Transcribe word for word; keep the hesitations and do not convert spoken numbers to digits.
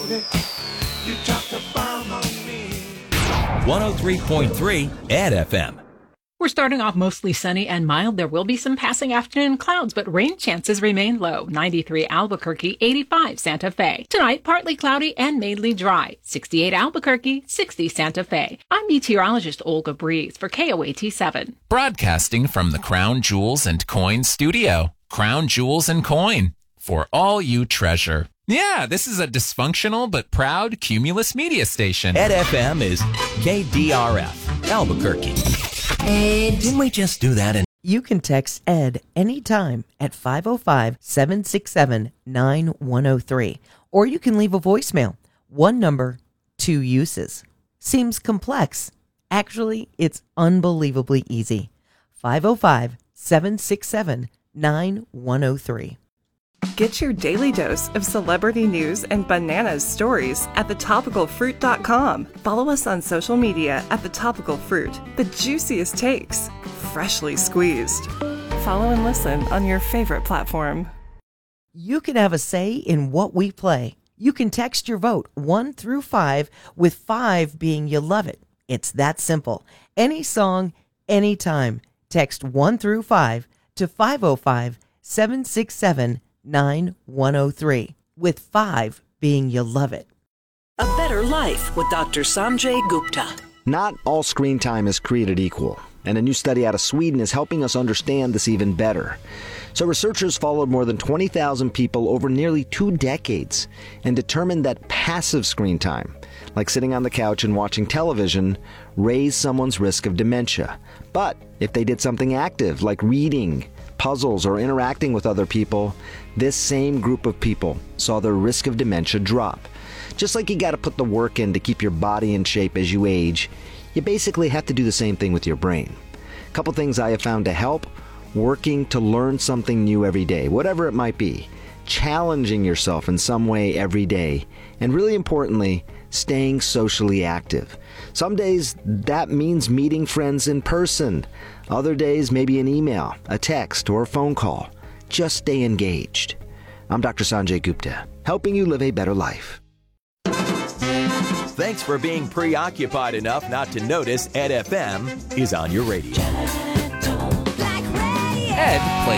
baby. You dropped a bomb on me. one oh three point three Ed F M. We're starting off mostly sunny and mild. There will be some passing afternoon clouds, but rain chances remain low. ninety-three Albuquerque, eighty-five Santa Fe. Tonight, partly cloudy and mainly dry. sixty-eight Albuquerque, sixty Santa Fe. I'm meteorologist Olga Breeze for K O A T seven. Broadcasting from the Crown Jewels and Coin studio. Crown Jewels and Coin. For all you treasure. Yeah, this is a dysfunctional but proud Cumulus media station. Ed F M is K D R F, Albuquerque. Ed. Didn't we just do that in... You can text Ed anytime at five oh five, seven six seven, nine one oh three. Or you can leave a voicemail. One number, two uses. Seems complex. Actually, it's unbelievably easy. five oh five, seven six seven, nine one oh three. Get your daily dose of celebrity news and bananas stories at the topical fruit dot com. Follow us on social media at The Topical Fruit. The juiciest takes, freshly squeezed. Follow and listen on your favorite platform. You can have a say in what we play. You can text your vote one through five, with five being you love it. It's that simple. Any song, anytime. Text one through five to five oh five, seven six seven, nine one oh three, with five being you love it. A Better Life with Doctor Sanjay Gupta. Not all screen time is created equal, and a new study out of Sweden is helping us understand this even better. So researchers followed more than twenty thousand people over nearly two decades and determined that passive screen time, like sitting on the couch and watching television, raised someone's risk of dementia. But if they did something active, like reading, puzzles, or interacting with other people, this same group of people saw their risk of dementia drop. Just like you got to put the work in to keep your body in shape as you age, you basically have to do the same thing with your brain. A couple things I have found to help: working to learn something new every day, whatever it might be, challenging yourself in some way every day, and really importantly, staying socially active. Some days that means meeting friends in person. Other days, maybe an email, a text, or a phone call. Just stay engaged. I'm Doctor Sanjay Gupta, helping you live a better life. Thanks for being preoccupied enough not to notice Ed F M is on your radio. Ed plays